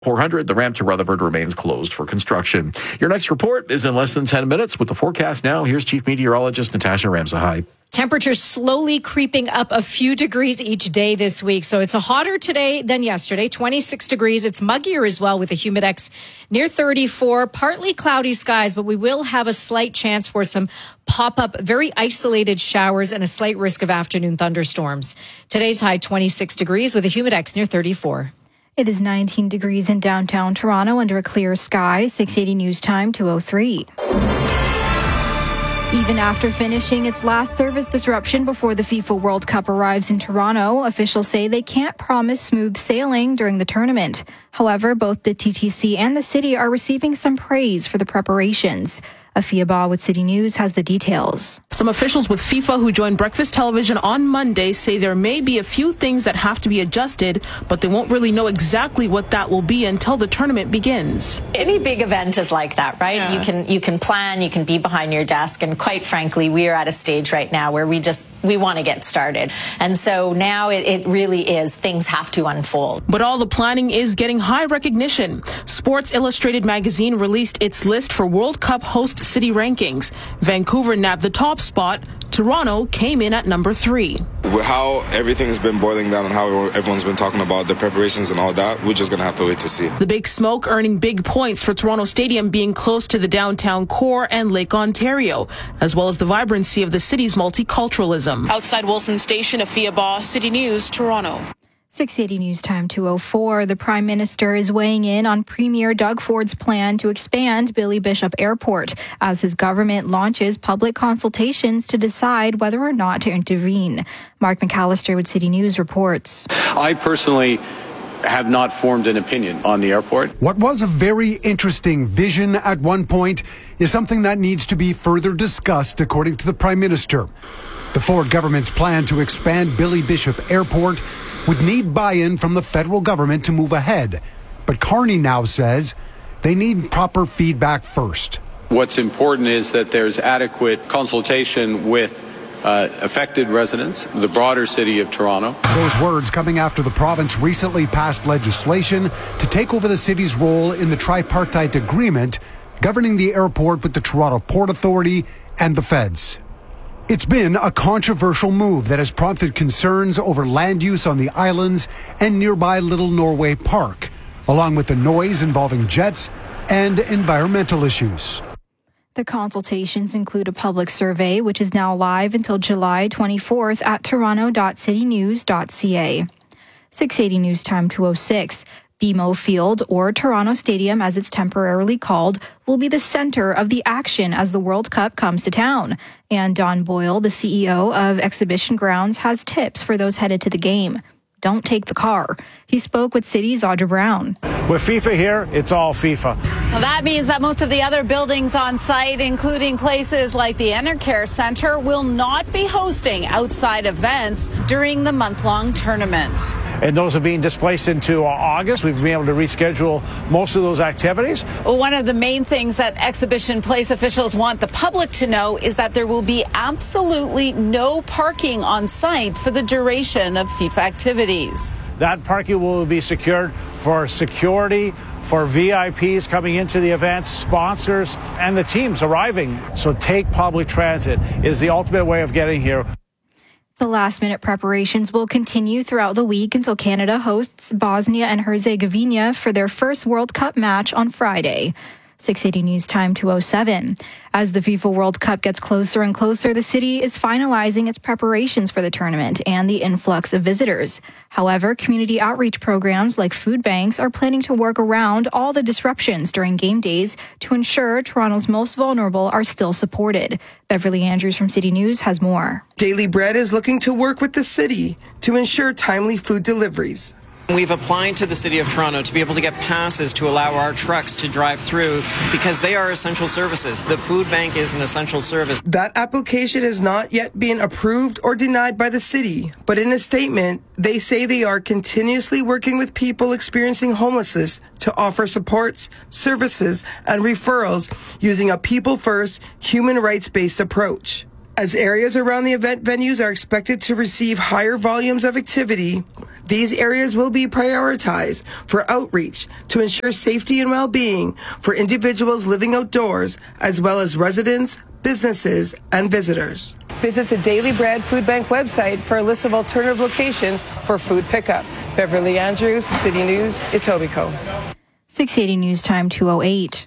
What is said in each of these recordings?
400. The ramp to Rutherford remains closed for construction. Your next report is in less than 10 minutes. With the forecast now, here's Chief Meteorologist Natasha Ramsahai. Temperatures slowly creeping up a few degrees each day this week. So it's hotter today than yesterday, 26 degrees. It's muggier as well with a humidex near 34. Partly cloudy skies, but we will have a slight chance for some pop-up, very isolated showers and a slight risk of afternoon thunderstorms. Today's high 26 degrees with a humidex near 34. It is 19 degrees in downtown Toronto under a clear sky. 680 News Time, 2:03. Even after finishing its last service disruption before the FIFA World Cup arrives in Toronto, officials say they can't promise smooth sailing during the tournament. However, both the TTC and the city are receiving some praise for the preparations. Afia Ba with City News has the details. Some officials with FIFA who joined Breakfast Television on Monday say there may be a few things that have to be adjusted, but they won't really know exactly what that will be until the tournament begins. Any big event is like that, right? Yeah. You can plan, you can be behind your desk, and quite frankly, we are at a stage right now where we want to get started. And so now it really is, things have to unfold. But all the planning is getting high recognition. Sports Illustrated magazine released its list for World Cup host city rankings. Vancouver nabbed the top spot. Toronto came in at number 3. With how everything has been boiling down and how everyone's been talking about the preparations and all that, we're just going to have to wait to see. The Big Smoke earning big points for Toronto Stadium being close to the downtown core and Lake Ontario, as well as the vibrancy of the city's multiculturalism. Outside Wilson Station, Afia Ba, City News, Toronto. 680 News Time, 2:04. The Prime Minister is weighing in on Premier Doug Ford's plan to expand Billy Bishop Airport as his government launches public consultations to decide whether or not to intervene. Mark McAllister with City News reports. I personally have not formed an opinion on the airport. What was a very interesting vision at one point is something that needs to be further discussed, according to the Prime Minister. The Ford government's plan to expand Billy Bishop Airport would need buy-in from the federal government to move ahead. But Carney now says they need proper feedback first. What's important is that there's adequate consultation with affected residents, the broader city of Toronto. Those words coming after the province recently passed legislation to take over the city's role in the tripartite agreement governing the airport with the Toronto Port Authority and the feds. It's been a controversial move that has prompted concerns over land use on the islands and nearby Little Norway Park, along with the noise involving jets and environmental issues. The consultations include a public survey, which is now live until July 24th at toronto.citynews.ca. 680 News Time, 2:06. BMO Field, or Toronto Stadium as it's temporarily called, will be the center of the action as the World Cup comes to town. And Don Boyle, the CEO of Exhibition Grounds, has tips for those headed to the game. Don't take the car. He spoke with City's Audra Brown. With FIFA here, it's all FIFA. Well, that means that most of the other buildings on site, including places like the Enercare Centre, will not be hosting outside events during the month-long tournament. And those are being displaced into August. We've been able to reschedule most of those activities. Well, one of the main things that Exhibition Place officials want the public to know is that there will be absolutely no parking on site for the duration of FIFA activities. That parking will be secured for security, for VIPs coming into the events, sponsors, and the teams arriving. So take public transit is the ultimate way of getting here. The last-minute preparations will continue throughout the week until Canada hosts Bosnia and Herzegovina for their first World Cup match on Friday. 680 News Time, 2:07. As the FIFA World Cup gets closer and closer, the city is finalizing its preparations for the tournament and the influx of visitors. However, community outreach programs like food banks are planning to work around all the disruptions during game days to ensure Toronto's most vulnerable are still supported. Beverly Andrews from City News has more. Daily Bread is looking to work with the city to ensure timely food deliveries. We've applied to the City of Toronto to be able to get passes to allow our trucks to drive through because they are essential services. The food bank is an essential service. That application has not yet been approved or denied by the city, but in a statement, they say they are continuously working with people experiencing homelessness to offer supports, services, and referrals using a people-first, human rights-based approach. As areas around the event venues are expected to receive higher volumes of activity, these areas will be prioritized for outreach to ensure safety and well-being for individuals living outdoors, as well as residents, businesses, and visitors. Visit the Daily Bread Food Bank website for a list of alternative locations for food pickup. Beverly Andrews, City News, Etobicoke. 680 News Time 2:08.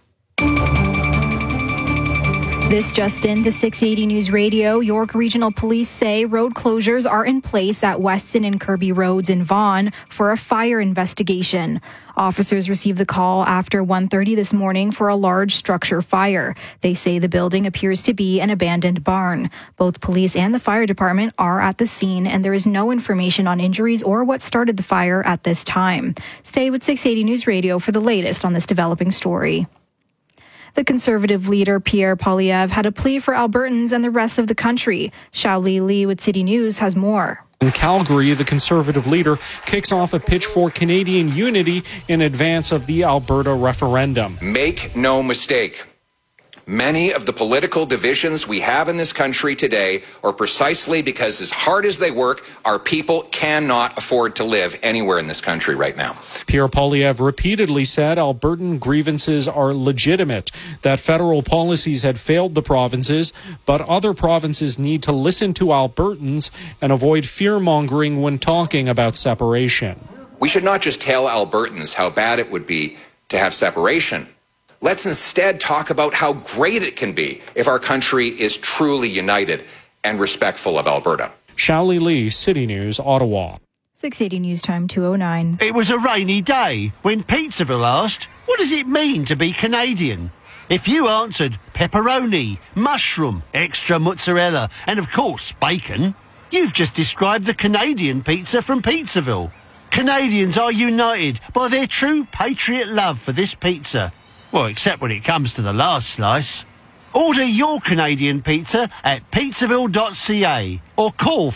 This just in to 680 News Radio. York Regional Police say road closures are in place at Weston and Kirby Roads in Vaughan for a fire investigation. Officers received the call after 1:30 this morning for a large structure fire. They say the building appears to be an abandoned barn. Both police and the fire department are at the scene, and there is no information on injuries or what started the fire at this time. Stay with 680 News Radio for the latest on this developing story. The Conservative leader Pierre Poilievre had a plea for Albertans and the rest of the country. Xiaoli Li with City News has more. In Calgary, the Conservative leader kicks off a pitch for Canadian unity in advance of the Alberta referendum. Make no mistake. Many of the political divisions we have in this country today are precisely because, as hard as they work, our people cannot afford to live anywhere in this country right now. Pierre Poilievre repeatedly said Albertan grievances are legitimate, that federal policies had failed the provinces, but other provinces need to listen to Albertans and avoid fear-mongering when talking about separation. We should not just tell Albertans how bad it would be to have separation. Let's instead talk about how great it can be if our country is truly united and respectful of Alberta. Xiaoli Li, City News, Ottawa. 680 News Time 2:09. It was a rainy day when Pizzaville asked, what does it mean to be Canadian? If you answered pepperoni, mushroom, extra mozzarella, and of course bacon, you've just described the Canadian pizza from Pizzaville. Canadians are united by their true patriot love for this pizza. Well, except when it comes to the last slice. Order your Canadian pizza at pizzaville.ca or call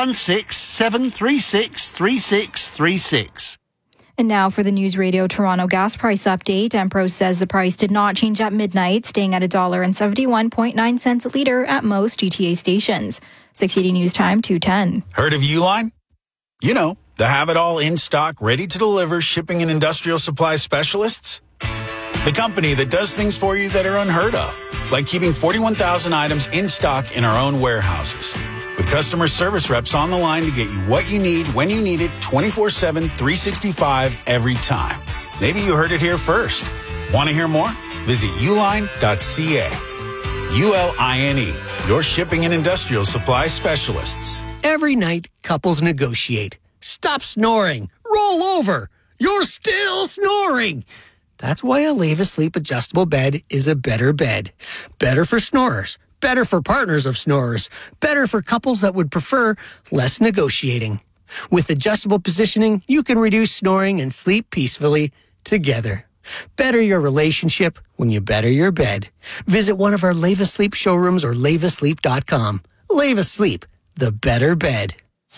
416-736-3636. And now for the News Radio Toronto gas price update. Empro says the price did not change at midnight, staying at $1.71.9 a litre at most GTA stations. 680 News Time 2:10. Heard of Uline? You know, the have-it-all in stock, ready to deliver shipping and industrial supply specialists. The company that does things for you that are unheard of, like keeping 41,000 items in stock in our own warehouses. With customer service reps on the line to get you what you need, when you need it, 24/7, 365, every time. Maybe you heard it here first. Want to hear more? Visit uline.ca. ULINE, your shipping and industrial supply specialists. Every night, couples negotiate. Stop snoring. Roll over. You're still snoring. That's why a Leva Sleep adjustable bed is a better bed. Better for snorers. Better for partners of snorers. Better for couples that would prefer less negotiating. With adjustable positioning, you can reduce snoring and sleep peacefully together. Better your relationship when you better your bed. Visit one of our Leva Sleep showrooms or levasleep.com. Leva Sleep, the better bed.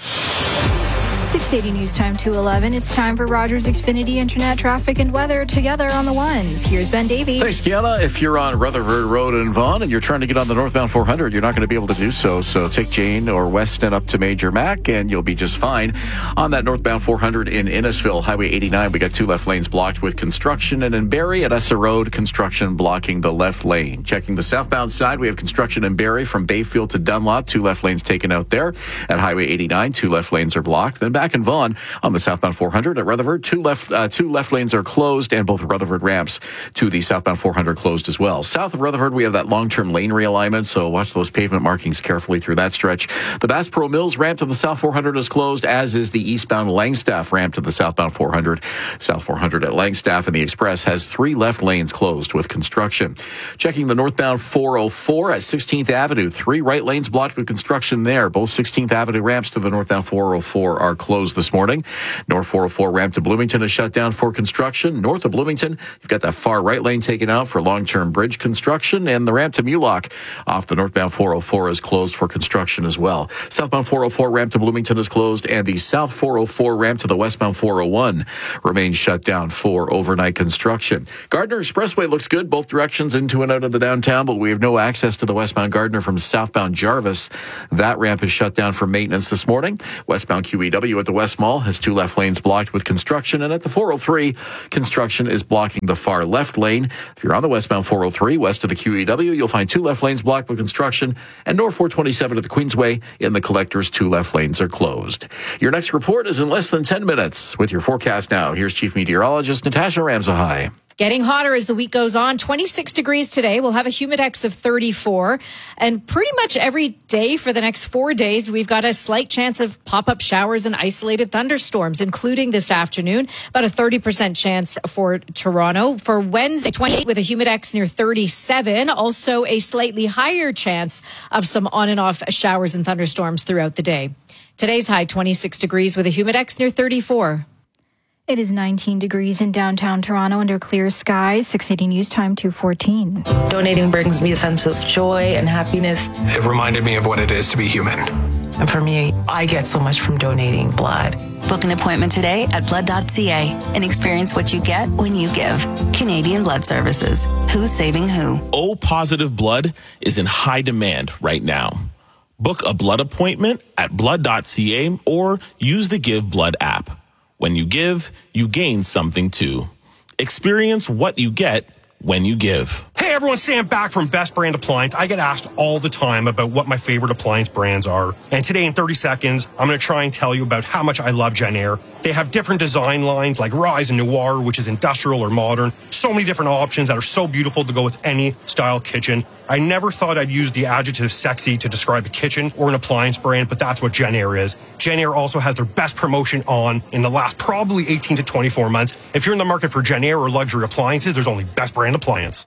680 News Time 2:11. It's time for Rogers Xfinity Internet traffic and weather together on the ones. Here's Ben Davey. Thanks, Kiana. If you're on Rutherford Road in Vaughan and you're trying to get on the northbound 400, you're not going to be able to do so. So take Jane or Weston up to Major Mac and you'll be just fine. On that northbound 400 in Innisfil, Highway 89, we got two left lanes blocked with construction. And in Barrie at Essa Road, construction blocking the left lane. Checking the southbound side, we have construction in Barrie from Bayfield to Dunlop. Two left lanes taken out there. At Highway 89, two left lanes are blocked. Then back in Vaughan on the southbound 400 at Rutherford, two left lanes are closed, and both Rutherford ramps to the southbound 400 closed as well. South of Rutherford, we have that long-term lane realignment, so watch those pavement markings carefully through that stretch. The Bass Pro Mills ramp to the south 400 is closed, as is the eastbound Langstaff ramp to the southbound 400. South 400 at Langstaff, and the Express has three left lanes closed with construction. Checking the northbound 404 at 16th Avenue, three right lanes blocked with construction there. Both 16th Avenue ramps to the northbound 404 are closed. closed this morning. North 404 ramp to Bloomington is shut down for construction. North of Bloomington, you've got that far right lane taken out for long-term bridge construction, and the ramp to Mulock off the northbound 404 is closed for construction as well. Southbound 404 ramp to Bloomington is closed, and the South 404 ramp to the westbound 401 remains shut down for overnight construction. Gardner Expressway looks good both directions into and out of the downtown, but we have no access to the westbound Gardner from southbound Jarvis. That ramp is shut down for maintenance this morning. Westbound QEW at the West Mall has 2 left lanes blocked with construction, and at the 403, construction is blocking the far left lane. If you're on the westbound 403 west of the QEW, you'll find 2 left lanes blocked with construction, and North 427 to the Queensway in the Collectors, 2 left lanes are closed. Your next report is in less than 10 minutes. With your forecast now, here's Chief Meteorologist Natasha Ramzahai. Getting hotter as the week goes on. 26 degrees today. We'll have a humidex of 34. And pretty much every day for the next 4 days, we've got a slight chance of pop-up showers and isolated thunderstorms, including this afternoon. About a 30% chance for Toronto. For Wednesday, 28 with a humidex near 37. Also a slightly higher chance of some on and off showers and thunderstorms throughout the day. Today's high, 26 degrees with a humidex near 34. It is 19 degrees in downtown Toronto under clear skies. 680 News Time 2:14. Donating brings me a sense of joy and happiness. It reminded me of what it is to be human. And for me, I get so much from donating blood. Book an appointment today at blood.ca and experience what you get when you give. Canadian Blood Services. Who's saving who? O-positive blood is in high demand right now. Book a blood appointment at blood.ca or use the Give Blood app. When you give, you gain something too. Experience what you get when you give. Hey everyone, Sam back from Best Brand Appliance. I get asked all the time about what my favorite appliance brands are. And today in 30 seconds, I'm going to try and tell you about how much I love Genair. They have different design lines like Rise and Noir, which is industrial or modern. So many different options that are so beautiful to go with any style kitchen. I never thought I'd use the adjective sexy to describe a kitchen or an appliance brand, but that's what Genair is. Genair also has their best promotion on in the last probably 18 to 24 months. If you're in the market for Genair or luxury appliances, there's only Best Brand Appliance.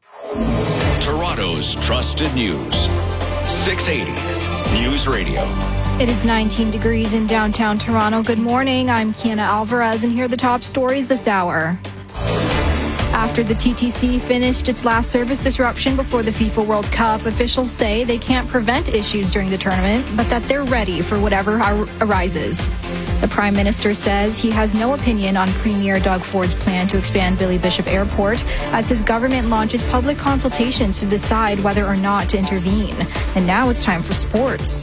Toronto's trusted news. 680 News Radio. It is 19 degrees in downtown Toronto. Good morning. I'm Kiana Alvarez, and here are the top stories this hour. After the TTC finished its last service disruption before the FIFA World Cup, officials say they can't prevent issues during the tournament, but that they're ready for whatever arises. The Prime Minister says he has no opinion on Premier Doug Ford's plan to expand Billy Bishop Airport as his government launches public consultations to decide whether or not to intervene. And now it's time for sports.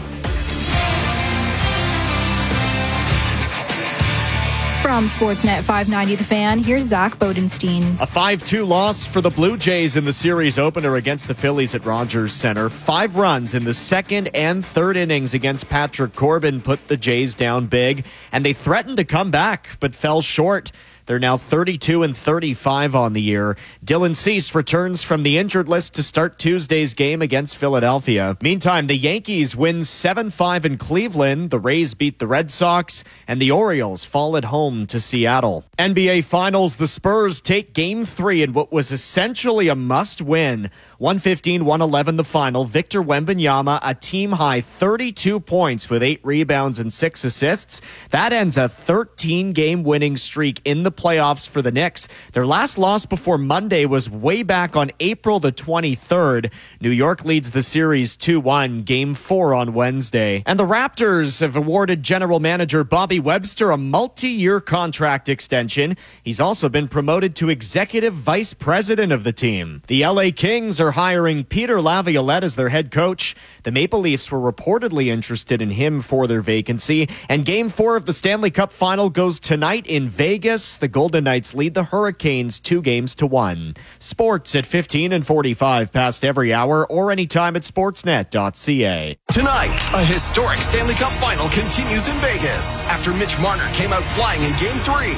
From Sportsnet 590 The Fan, here's Zach Bodenstein. A 5-2 loss for the Blue Jays in the series opener against the Phillies at Rogers Center. 5 runs in the second and third innings against Patrick Corbin put the Jays down big, and they threatened to come back but fell short. They're now 32-35 on the year. Dylan Cease returns from the injured list to start Tuesday's game against Philadelphia. Meantime, the Yankees win 7-5 in Cleveland. The Rays beat the Red Sox, and the Orioles fall at home to Seattle. NBA Finals, the Spurs take Game 3 in what was essentially a must-win. 115-111 the final. Victor Wembanyama, a team-high 32 points with 8 rebounds and 6 assists. That ends a 13-game winning streak in the playoffs for the Knicks. Their last loss before Monday was way back on April the 23rd. New York leads the series 2-1, Game 4 on Wednesday. And the Raptors have awarded general manager Bobby Webster a multi-year contract extension. He's also been promoted to executive vice president of the team. The LA Kings are hiring Peter Laviolette as their head coach. The Maple Leafs were reportedly interested in him for their vacancy. And Game 4 of the Stanley Cup Final goes tonight in Vegas. The Golden Knights lead the Hurricanes 2-1. Sports at 15 and 45 past every hour or anytime at sportsnet.ca. Tonight, a historic Stanley Cup Final continues in Vegas after Mitch Marner came out flying in Game 3.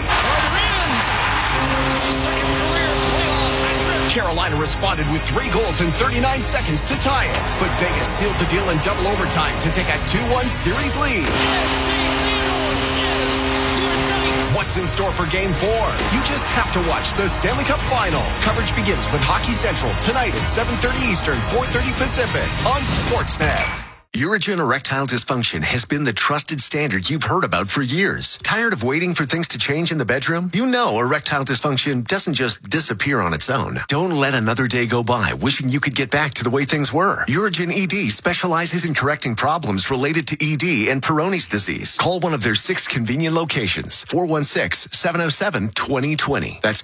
Carolina responded with 3 goals in 39 seconds to tie it, but Vegas sealed the deal in double overtime to take a 2-1 series lead. What's in store for Game 4? You just have to watch the Stanley Cup Final. Coverage begins with Hockey Central tonight at 7:30 Eastern, 4:30 Pacific on Sportsnet. Urigen erectile dysfunction has been the trusted standard you've heard about for years. Tired of waiting for things to change in the bedroom? You know erectile dysfunction doesn't just disappear on its own. Don't let another day go by wishing you could get back to the way things were. Urigen ED specializes in correcting problems related to ED and Peyronie's disease. Call one of their 6 convenient locations. 416-707-2020. That's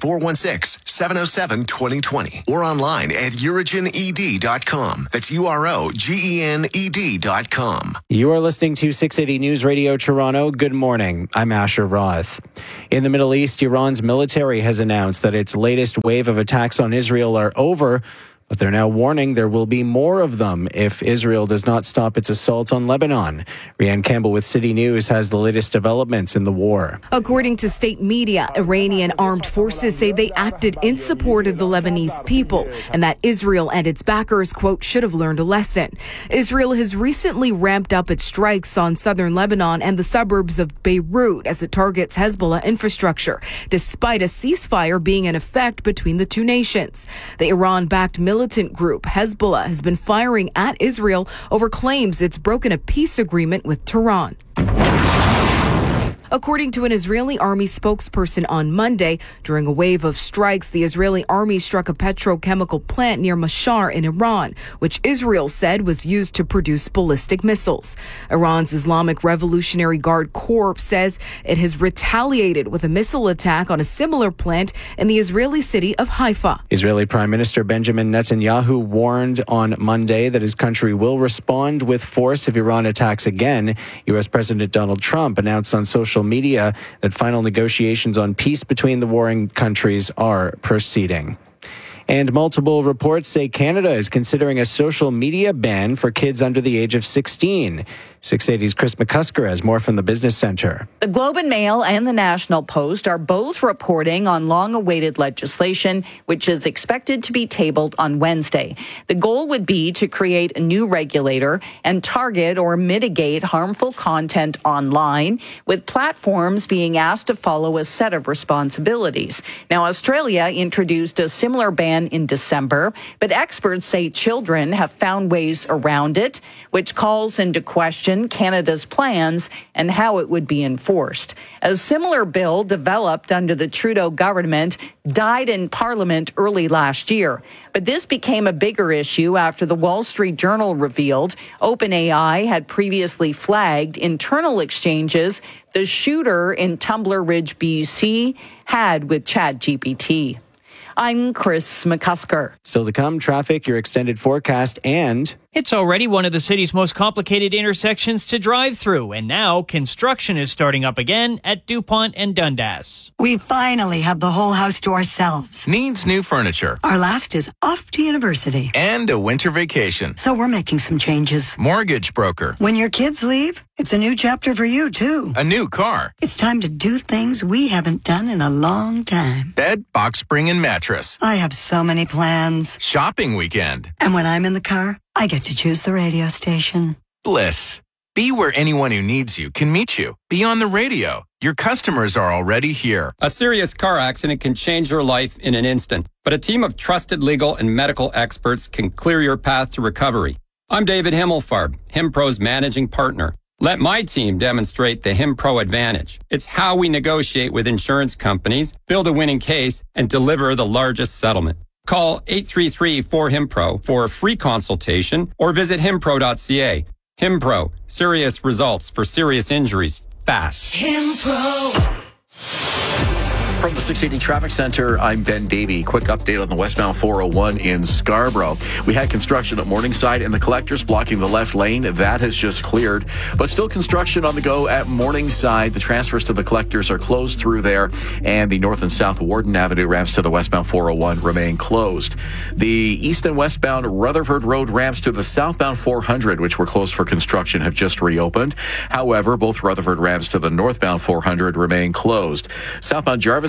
416-707-2020. Or online at urigened.com. That's UROGENED.com. You are listening to 680 News Radio Toronto. Good morning. I'm Asher Roth. In the Middle East, Iran's military has announced that its latest wave of attacks on Israel are over, but they're now warning there will be more of them if Israel does not stop its assault on Lebanon. Rianne Campbell with City News has the latest developments in the war. According to state media, Iranian armed forces say they acted in support of the Lebanese people and that Israel and its backers, quote, should have learned a lesson. Israel has recently ramped up its strikes on southern Lebanon and the suburbs of Beirut as it targets Hezbollah infrastructure, despite a ceasefire being in effect between the two nations. The Iran-backed militant group Hezbollah has been firing at Israel over claims it's broken a peace agreement with Tehran. According to an Israeli army spokesperson on Monday, during a wave of strikes, the Israeli army struck a petrochemical plant near Mashhar in Iran, which Israel said was used to produce ballistic missiles. Iran's Islamic Revolutionary Guard Corps says it has retaliated with a missile attack on a similar plant in the Israeli city of Haifa. Israeli Prime Minister Benjamin Netanyahu warned on Monday that his country will respond with force if Iran attacks again. U.S. President Donald Trump announced on social media that final negotiations on peace between the warring countries are proceeding. And multiple reports say Canada is considering a social media ban for kids under the age of 16. 680's Chris McCusker has more from the Business Center. The Globe and Mail and the National Post are both reporting on long-awaited legislation, which is expected to be tabled on Wednesday. The goal would be to create a new regulator and target or mitigate harmful content online, with platforms being asked to follow a set of responsibilities. Now, Australia introduced a similar ban in December, but experts say children have found ways around it, which calls into question Canada's plans and how it would be enforced. A similar bill developed under the Trudeau government died in Parliament early last year. But this became a bigger issue after the Wall Street Journal revealed OpenAI had previously flagged internal exchanges the shooter in Tumbler Ridge, BC had with ChatGPT. I'm Chris McCusker. Still to come, traffic, your extended forecast, and it's already one of the city's most complicated intersections to drive through, and now construction is starting up again at DuPont and Dundas. We finally have the whole house to ourselves. Needs new furniture. Our last is off to university. And a winter vacation. So we're making some changes. Mortgage broker. When your kids leave, it's a new chapter for you, too. A new car. It's time to do things we haven't done in a long time. Bed, box spring, and mattress. I have so many plans. Shopping weekend. And when I'm in the car, I get to choose the radio station. Bliss. Be where anyone who needs you can meet you. Be on the radio. Your customers are already here. A serious car accident can change your life in an instant, but a team of trusted legal and medical experts can clear your path to recovery. I'm David Himmelfarb, HimPro's managing partner. Let my team demonstrate the HimPro advantage. It's how we negotiate with insurance companies, build a winning case, and deliver the largest settlement. Call 833-4HIMPRO for a free consultation or visit himpro.ca. HimPro, serious results for serious injuries, fast. HimPro. From the 680 Traffic Center, I'm Ben Davey. Quick update on the westbound 401 in Scarborough. We had construction at Morningside and the collectors blocking the left lane. That has just cleared, but still construction on the go at Morningside. The transfers to the collectors are closed through there, and the north and south Warden Avenue ramps to the westbound 401 remain closed. The east and westbound Rutherford Road ramps to the southbound 400, which were closed for construction, have just reopened. However, both Rutherford ramps to the northbound 400 remain closed. Southbound Jarvis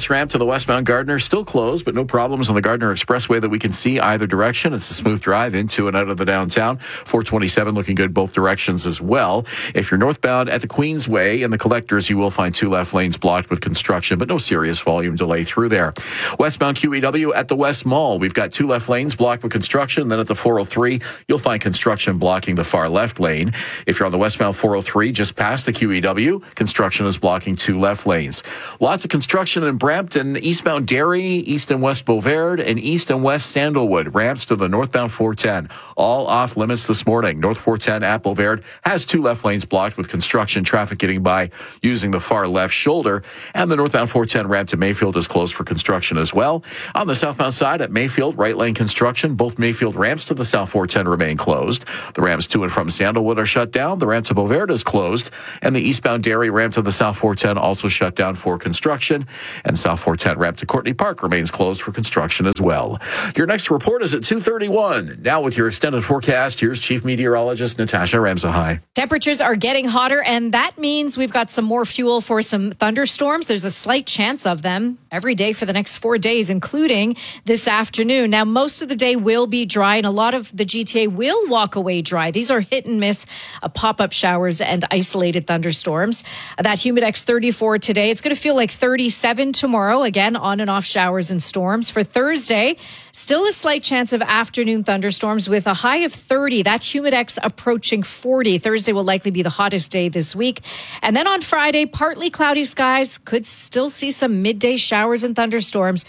Service ramp to the westbound Gardner still closed, but no problems on the Gardner Expressway that we can see either direction. It's a smooth drive into and out of the downtown. 427 looking good both directions as well. If you're northbound at the Queensway and the Collectors, you will find 2 left lanes blocked with construction, but no serious volume delay through there. Westbound QEW at the West Mall, we've got 2 left lanes blocked with construction. Then at the 403, you'll find construction blocking the far left lane. If you're on the westbound 403, just past the QEW, construction is blocking 2 left lanes. Lots of construction in Brampton, eastbound Derry, east and west Beauvert, and east and west Sandalwood. Ramps to the northbound 410, all off limits this morning. North 410 at Beauvert has 2 left lanes blocked with construction, traffic getting by using the far left shoulder. And the northbound 410 ramp to Mayfield is closed for construction as well. On the southbound side at Mayfield, right lane construction. Both Mayfield ramps to the south 410 remain closed. The ramps to and from Sandalwood are shut down. The ramp to Beauvert is closed. And the eastbound Derry ramp to the south 410 also shut down for construction. And south 410 ramp to Courtney Park remains closed for construction as well. Your next report is at 2:31. Now with your extended forecast, here's Chief Meteorologist Natasha Ramsahai. Temperatures are getting hotter, and that means we've got some more fuel for some thunderstorms. There's a slight chance of them every day for the next 4 days, including this afternoon. Now, most of the day will be dry, and a lot of the GTA will walk away dry. These are hit and miss pop-up showers and isolated thunderstorms. That Humidex 34 today. It's going to feel like 37 tomorrow. Again, on and off showers and storms. For Thursday, still a slight chance of afternoon thunderstorms with a high of 30. That Humidex approaching 40. Thursday will likely be the hottest day this week. And then on Friday, partly cloudy skies. Could still see some midday showers and thunderstorms.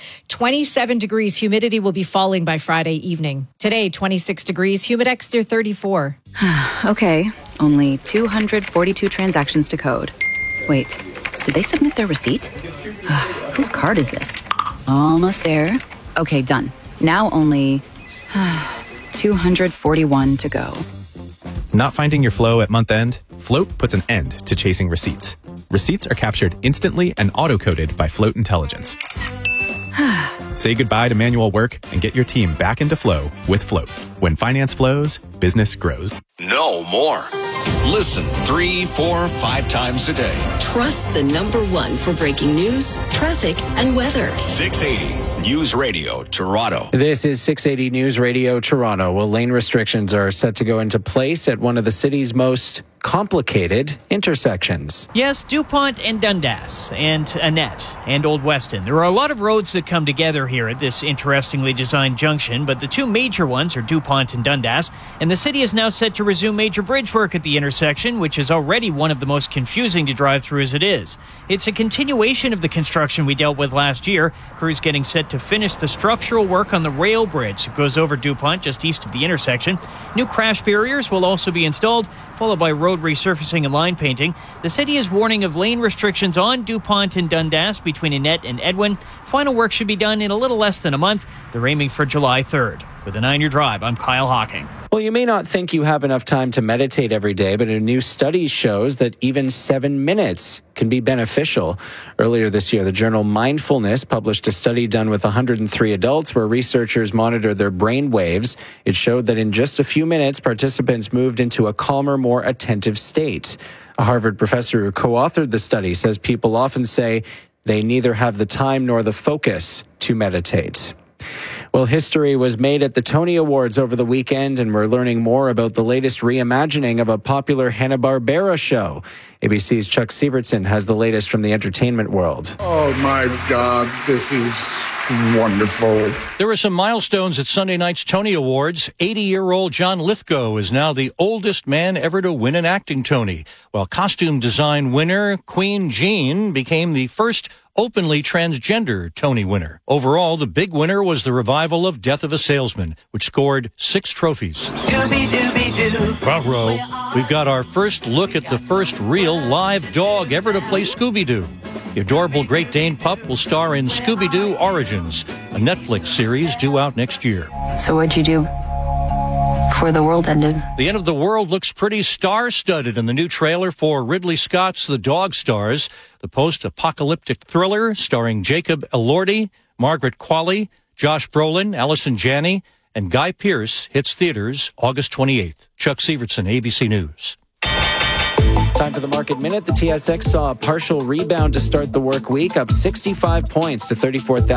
27 degrees. Humidity will be falling by Friday evening. Today, 26 degrees. Humidex near 34. Okay, only 242 transactions to code. Wait, did they submit their receipt? Whose card is this? Almost there. Okay, done. Now only 241 to go. Not finding your flow at month end? Float puts an end to chasing receipts. Receipts are captured instantly and auto-coded by Float Intelligence. Say goodbye to manual work and get your team back into flow with Float. When finance flows, business grows. No more. Listen 3, 4, 5 times a day. Trust the #1 for breaking news, traffic, and weather. 680 News Radio, Toronto. This is 680 News Radio, Toronto. Well, lane restrictions are set to go into place at one of the city's most complicated intersections. Yes, DuPont and Dundas and Annette and Old Weston. There are a lot of roads that come together here at this interestingly designed junction, but the 2 major ones are DuPont and Dundas, and the city is now set to resume major bridge work at the intersection, which is already one of the most confusing to drive through as it is. It's a continuation of the construction we dealt with last year. Crews getting set to finish the structural work on the rail bridge. It goes over DuPont just east of the intersection. New crash barriers will also be installed, followed by road resurfacing and line painting. The city is warning of lane restrictions on DuPont and Dundas between Annette and Edwin. Final work should be done in a little less than a month. They're aiming for July 3rd. With a 9-year drive, I'm Kyle Hawking. Well, you may not think you have enough time to meditate every day, but a new study shows that even 7 minutes can be beneficial. Earlier this year, the journal Mindfulness published a study done with 103 adults where researchers monitored their brain waves. It showed that in just a few minutes, participants moved into a calmer, more attentive state. A Harvard professor who co-authored the study says people often say they neither have the time nor the focus to meditate. Well, history was made at the Tony Awards over the weekend, and we're learning more about the latest reimagining of a popular Hanna-Barbera show. ABC's Chuck Sievertson has the latest from the entertainment world. Oh, my God, this is wonderful. There were some milestones at Sunday night's Tony Awards. 80-year-old John Lithgow is now the oldest man ever to win an acting Tony, while costume design winner Queen Jean became the first openly transgender Tony winner. Overall, the big winner was the revival of Death of a Salesman, which scored 6 trophies. Bravo, we've got our first look at the first real live dog ever to play Scooby-Doo. The adorable Great Dane pup will star in Scooby-Doo Origins, a Netflix series due out next year. So what'd you do before the world ended? The end of the world looks pretty star-studded in the new trailer for Ridley Scott's The Dog Stars, the post-apocalyptic thriller starring Jacob Elordi, Margaret Qualley, Josh Brolin, Allison Janney, and Guy Pearce hits theaters August 28th. Chuck Sievertson, ABC News. Time for the Market Minute. The TSX saw a partial rebound to start the work week, up 65 points to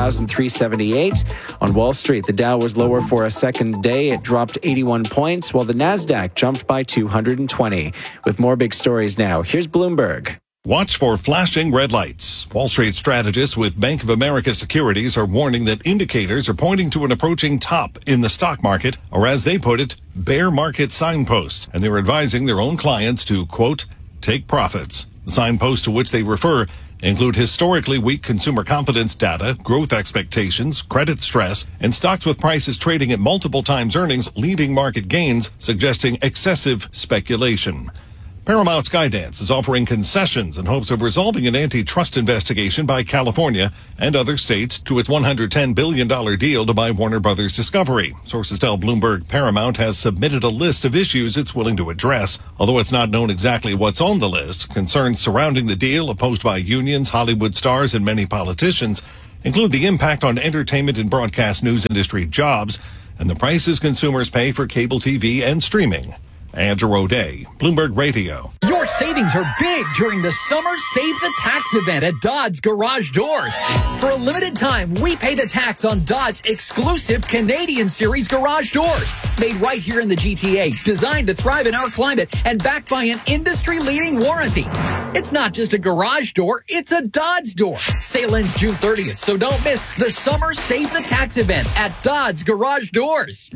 34,378. On Wall Street, the Dow was lower for a second day. It dropped 81 points, while the Nasdaq jumped by 220. With more big stories now, here's Bloomberg. Watch for flashing red lights. Wall Street strategists with Bank of America Securities are warning that indicators are pointing to an approaching top in the stock market, or as they put it, bear market signposts, and they're advising their own clients to, quote, take profits. The signposts to which they refer include historically weak consumer confidence data, growth expectations, credit stress, and stocks with prices trading at multiple times earnings leading market gains, suggesting excessive speculation. Paramount Skydance is offering concessions in hopes of resolving an antitrust investigation by California and other states to its $110 billion deal to buy Warner Brothers Discovery. Sources tell Bloomberg Paramount has submitted a list of issues it's willing to address. Although it's not known exactly what's on the list, concerns surrounding the deal, opposed by unions, Hollywood stars, and many politicians, include the impact on entertainment and broadcast news industry jobs and the prices consumers pay for cable TV and streaming. Andrew O'Day, Bloomberg Radio. Your savings are big during the Summer Save the Tax event at Dodds Garage Doors. For a limited time, we pay the tax on Dodds' exclusive Canadian Series garage doors. Made right here in the GTA, designed to thrive in our climate, and backed by an industry-leading warranty. It's not just a garage door, it's a Dodds door. Sale ends June 30th, so don't miss the Summer Save the Tax event at Dodds Garage Doors.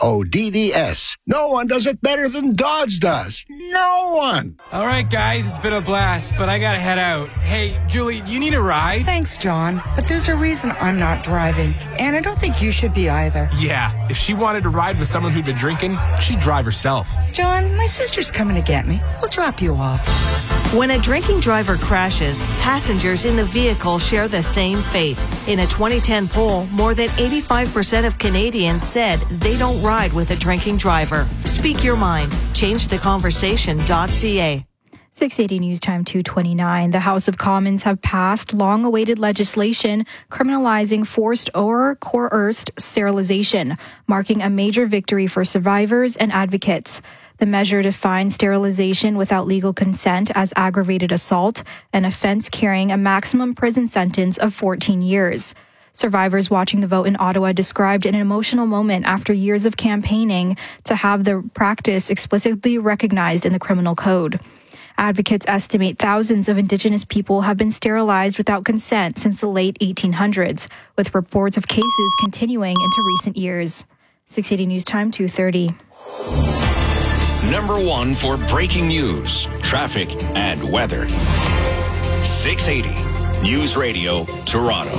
DODDS. No one does it better than Dodds does. No one. All right, guys, it's been a blast, but I gotta head out. Hey, Julie, do you need a ride? Thanks, John, but there's a reason I'm not driving, and I don't think you should be either. Yeah, if she wanted to ride with someone who'd been drinking, she'd drive herself. John, my sister's coming to get me. We'll drop you off. When a drinking driver crashes, passengers in the vehicle share the same fate. In a 2010 poll, more than 85% of Canadians said they don't ride with a drinking driver. Speak your mind. ChangeTheConversation.ca. 680 News Time 2:29. The House of Commons have passed long-awaited legislation criminalizing forced or coerced sterilization, marking a major victory for survivors and advocates. The measure defines sterilization without legal consent as aggravated assault, an offense carrying a maximum prison sentence of 14 years. Survivors watching the vote in Ottawa described an emotional moment after years of campaigning to have the practice explicitly recognized in the criminal code. Advocates estimate thousands of Indigenous people have been sterilized without consent since the late 1800s, with reports of cases continuing into recent years. 680 News Time 2:30. Number one for breaking news, traffic, and weather. 680 News Radio, Toronto.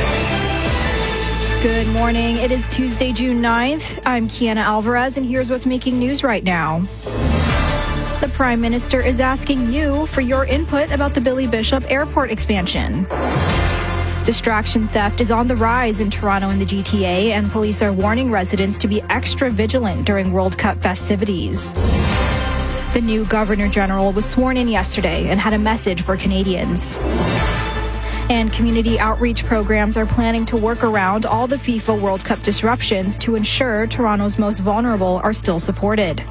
Good morning. It is Tuesday, June 9th. I'm Kiana Alvarez, and here's what's making news right now. The Prime Minister is asking you for your input about the Billy Bishop Airport expansion. Distraction theft is on the rise in Toronto and the GTA, and police are warning residents to be extra vigilant during World Cup festivities. The new Governor General was sworn in yesterday and had a message for Canadians. And community outreach programs are planning to work around all the FIFA World Cup disruptions to ensure Toronto's most vulnerable are still supported.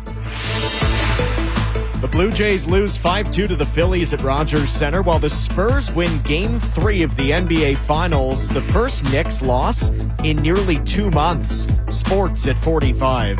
The Blue Jays lose 5-2 to the Phillies at Rogers Center, while the Spurs win Game 3 of the NBA Finals, the first Knicks loss in nearly 2 months. Sports at 45.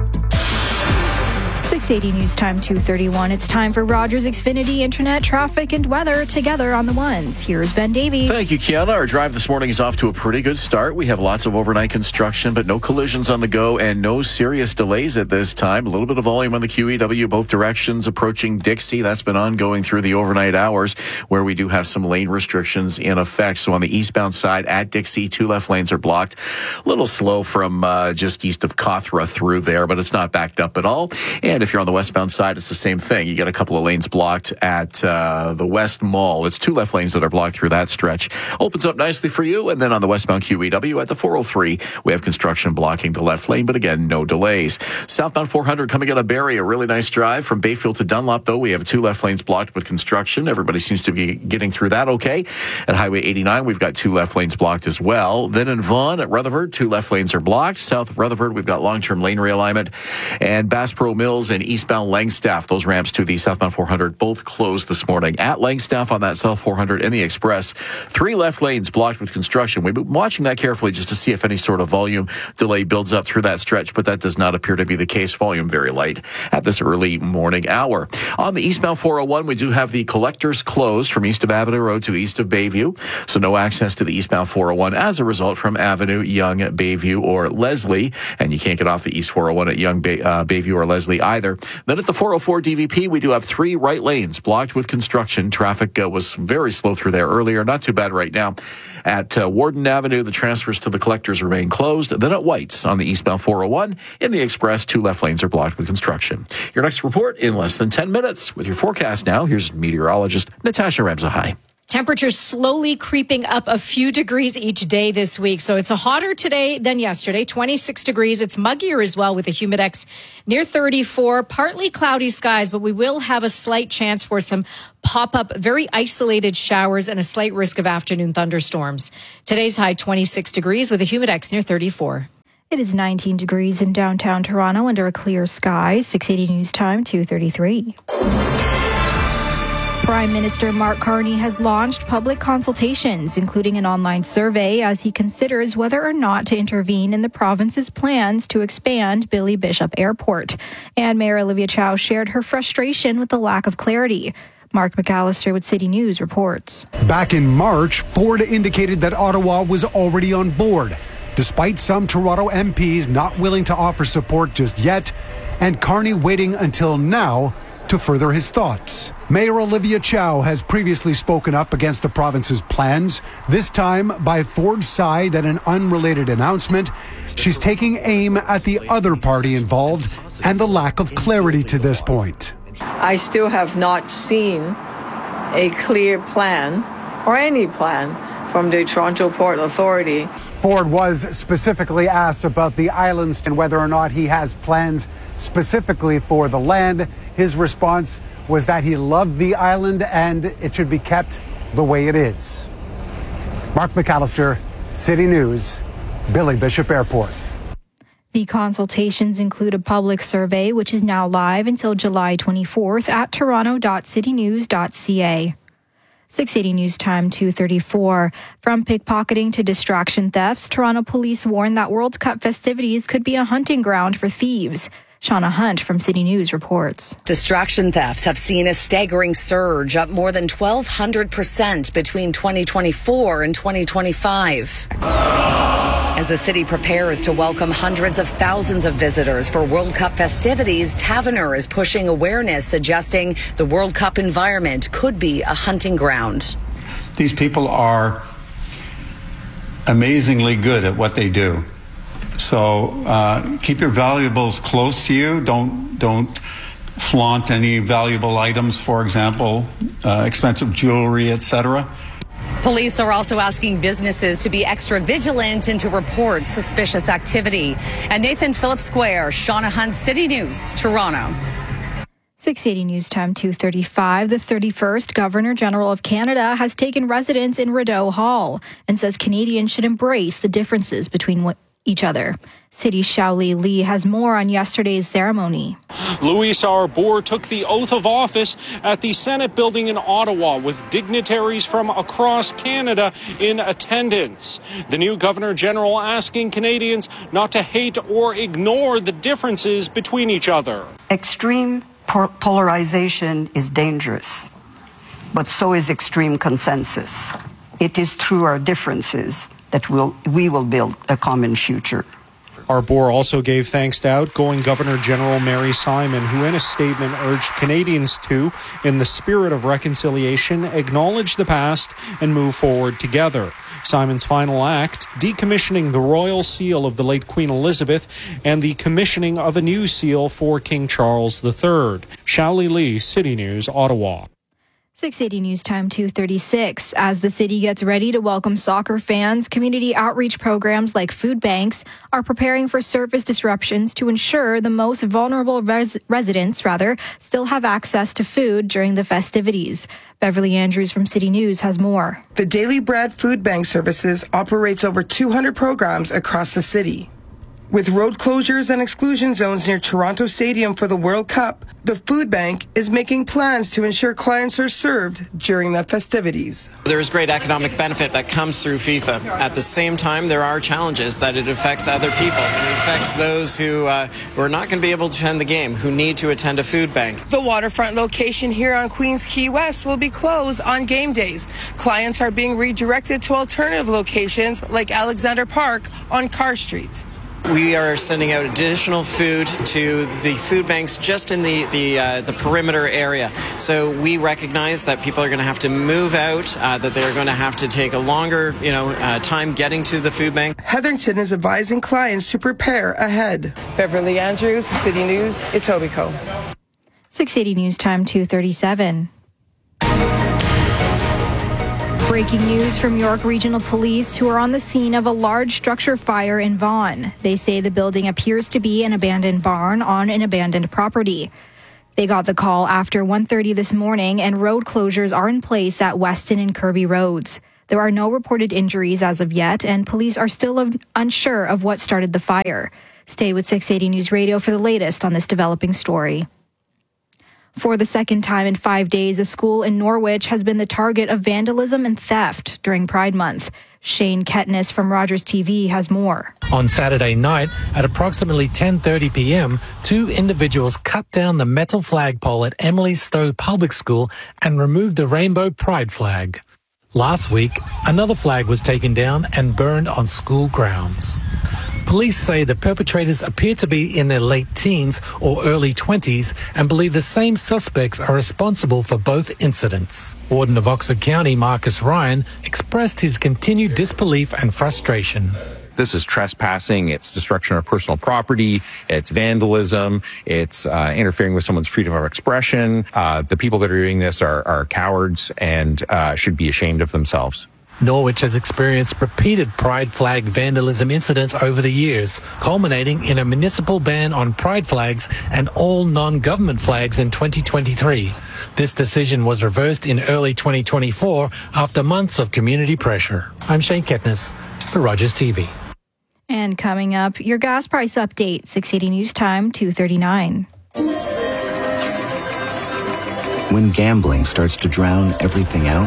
680 News Time 2:31. It's time for Rogers Xfinity Internet, traffic, and weather together on the ones. Here's Ben Davey. Thank you, Kiana. Our drive this morning is off to a pretty good start. We have lots of overnight construction, but no collisions on the go and no serious delays at this time. A little bit of volume on the QEW, both directions approaching Dixie. That's been ongoing through the overnight hours, where we do have some lane restrictions in effect. So on the eastbound side at Dixie, 2 left lanes are blocked. A little slow from just east of Cawthra through there, but it's not backed up at all. And if you're on the westbound side, it's the same thing. You got a couple of lanes blocked at the West Mall. It's 2 left lanes that are blocked through that stretch. Opens up nicely for you. And then on the westbound QEW at the 403, we have construction blocking the left lane, but again, no delays. Southbound 400 coming out of Barrie, a really nice drive from Bayfield to Dunlop, though. We have 2 left lanes blocked with construction. Everybody seems to be getting through that okay. At Highway 89, we've got 2 left lanes blocked as well. Then in Vaughan at Rutherford, 2 left lanes are blocked. South of Rutherford, we've got long-term lane realignment. And Bass Pro Mills and and eastbound Langstaff. Those ramps to the southbound 400 both closed this morning. At Langstaff on that south 400 and the express, 3 left lanes blocked with construction. We've been watching that carefully just to see if any sort of volume delay builds up through that stretch, but that does not appear to be the case. Volume very light at this early morning hour. On the eastbound 401, we do have the collectors closed from east of Avenue Road to east of Bayview, so no access to the eastbound 401 as a result from Avenue, Young, Bayview, or Leslie, and you can't get off the east 401 at Young, Bayview, or Leslie either. Then at the 404 DVP, we do have 3 right lanes blocked with construction. Traffic was very slow through there earlier, not too bad right now. At Warden Avenue, the transfers to the collectors remain closed. Then at White's on the eastbound 401, in the express, 2 left lanes are blocked with construction. Your next report in less than 10 minutes. With your forecast now, here's meteorologist Natasha Remzahai. Temperatures slowly creeping up a few degrees each day this week. So it's hotter today than yesterday, 26 degrees. It's muggier as well with a humidex near 34. Partly cloudy skies, but we will have a slight chance for some pop-up, very isolated showers and a slight risk of afternoon thunderstorms. Today's high 26 degrees with a humidex near 34. It is 19 degrees in downtown Toronto under a clear sky. 680 News Time, 2:33. Prime Minister Mark Carney has launched public consultations, including an online survey, as he considers whether or not to intervene in the province's plans to expand Billy Bishop Airport. And Mayor Olivia Chow shared her frustration with the lack of clarity. Mark McAllister with City News reports. Back in March, Ford indicated that Ottawa was already on board, despite some Toronto MPs not willing to offer support just yet, and Carney waiting until now to further his thoughts. Mayor Olivia Chow has previously spoken up against the province's plans, this time by Ford's side at an unrelated announcement. She's taking aim at the other party involved and the lack of clarity to this point. I still have not seen a clear plan or any plan from the Toronto Port Authority. Ford was specifically asked about the islands and whether or not he has plans specifically for the land. His response was that he loved the island and it should be kept the way it is. Mark McAllister, City News, Billy Bishop Airport. The consultations include a public survey, which is now live until July 24th at toronto.citynews.ca. 680 News Time, 2:34. From pickpocketing to distraction thefts, Toronto police warn that World Cup festivities could be a hunting ground for thieves. Shauna Hunt from City News reports. Distraction thefts have seen a staggering surge, up more than 1,200% between 2024 and 2025. As the city prepares to welcome hundreds of thousands of visitors for World Cup festivities, Taverner is pushing awareness, suggesting the World Cup environment could be a hunting ground. These people are amazingly good at what they do. So keep your valuables close to you. Don't flaunt any valuable items, for example, expensive jewelry, etc. Police are also asking businesses to be extra vigilant and to report suspicious activity. At Nathan Phillips Square, Shauna Hunt, City News, Toronto. 680 News Time, 2:35. The 31st Governor General of Canada has taken residence in Rideau Hall and says Canadians should embrace the differences between each other. City Xiaoli Li has more on yesterday's ceremony. Louis Arbour took the oath of office at the Senate building in Ottawa with dignitaries from across Canada in attendance. The new Governor General asking Canadians not to hate or ignore the differences between each other. Extreme polarization is dangerous, but so is extreme consensus. It is through our differences that we will build a common future. Arbour also gave thanks to outgoing Governor General Mary Simon, who in a statement urged Canadians to, in the spirit of reconciliation, acknowledge the past and move forward together. Simon's final act, decommissioning the royal seal of the late Queen Elizabeth and the commissioning of a new seal for King Charles III. Xiaoli Li, City News, Ottawa. 680 News Time, 2:36. As the city gets ready to welcome soccer fans, community outreach programs like food banks are preparing for service disruptions to ensure the most vulnerable residents still have access to food during the festivities. Beverly Andrews from City News has more. The Daily Bread Food Bank Services operates over 200 programs across the city. With road closures and exclusion zones near Toronto Stadium for the World Cup, the food bank is making plans to ensure clients are served during the festivities. There is great economic benefit that comes through FIFA. At the same time, there are challenges that it affects other people. It affects those who are not going to be able to attend the game, who need to attend a food bank. The waterfront location here on Queens Quay West will be closed on game days. Clients are being redirected to alternative locations like Alexander Park on Carr Street. We are sending out additional food to the food banks just in the perimeter area. So we recognize that people are going to have to move out, that they're going to have to take a longer, time getting to the food bank. Hetherington is advising clients to prepare ahead. Beverly Andrews, City News, Etobicoke. 680 News Time 2:37. Breaking news from York Regional Police, who are on the scene of a large structure fire in Vaughan. They say the building appears to be an abandoned barn on an abandoned property. They got the call after 1:30 this morning, and road closures are in place at Weston and Kirby Roads. There are no reported injuries as of yet, and police are still unsure of what started the fire. Stay with 680 News Radio for the latest on this developing story. For the second time in 5 days, a school in Norwich has been the target of vandalism and theft during Pride Month. Shane Ketnis from Rogers TV has more. On Saturday night, at approximately 10:30 p.m., two individuals cut down the metal flagpole at Emily Stowe Public School and removed the rainbow pride flag. Last week, another flag was taken down and burned on school grounds. Police say the perpetrators appear to be in their late teens or early 20s and believe the same suspects are responsible for both incidents. Warden of Oxford County, Marcus Ryan, expressed his continued disbelief and frustration. This is trespassing, it's destruction of personal property, it's vandalism, it's interfering with someone's freedom of expression. The people that are doing this are cowards and should be ashamed of themselves. Norwich has experienced repeated pride flag vandalism incidents over the years, culminating in a municipal ban on pride flags and all non-government flags in 2023. This decision was reversed in early 2024 after months of community pressure. I'm Shane Ketnis for Rogers TV. And coming up, your gas price update, 680 News Time 2:39. When gambling starts to drown everything out,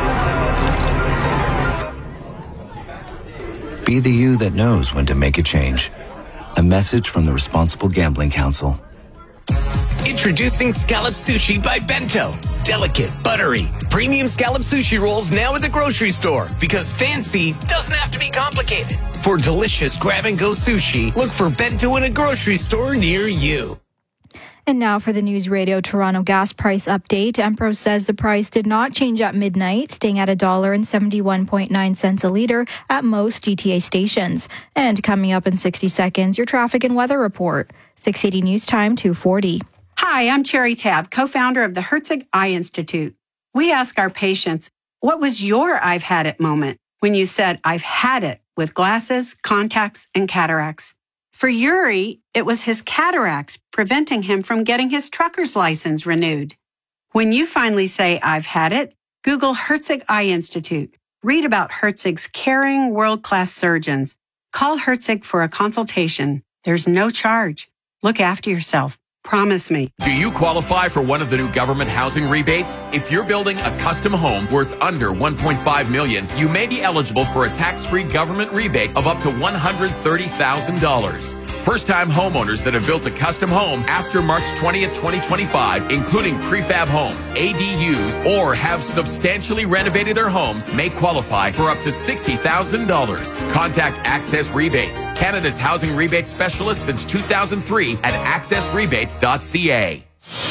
be the you that knows when to make a change. A message from the Responsible Gambling Council. Introducing Scallop Sushi by Bento. Delicate, buttery, premium scallop sushi rolls now at the grocery store, because fancy doesn't have to be complicated. For delicious grab-and-go sushi, look for Bento in a grocery store near you. And now for the News Radio Toronto gas price update. Empro says the price did not change at midnight, staying at $1.71.9 a litre at most GTA stations. And coming up in 60 seconds, your traffic and weather report. 680 News Time 2:40. Hi, I'm Cherry Tabb, co-founder of the Herzig Eye Institute. We ask our patients, what was your I've had it moment when you said, I've had it with glasses, contacts, and cataracts? For Yuri, it was his cataracts preventing him from getting his trucker's license renewed. When you finally say, I've had it, Google Herzig Eye Institute. Read about Herzig's caring, world-class surgeons. Call Herzig for a consultation. There's no charge. Look after yourself. Promise me. Do you qualify for one of the new government housing rebates? If you're building a custom home worth under $1.5 million, you may be eligible for a tax-free government rebate of up to $130,000. First-time homeowners that have built a custom home after March 20th, 2025, including prefab homes, ADUs, or have substantially renovated their homes, may qualify for up to $60,000. Contact Access Rebates, Canada's housing rebate specialist since 2003 at accessrebates.ca.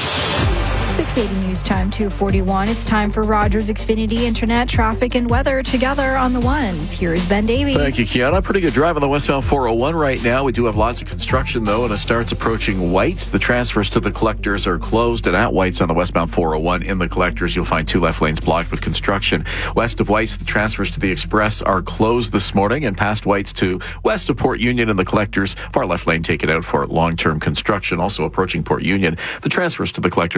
680 News Time 2:41. It's time for Rogers Xfinity Internet, traffic, and weather together on the ones. Here is Ben Davey. Thank you, Kiana. Pretty good drive on the westbound 401 right now. We do have lots of construction, though, and it starts approaching Whites. The transfers to the collectors are closed, and at Whites on the westbound 401 in the collectors, you'll find two left lanes blocked with construction. West of Whites, the transfers to the Express are closed this morning, and past Whites to west of Port Union in the collectors, far left lane taken out for long-term construction. Also approaching Port Union, the transfers to the collectors are down to a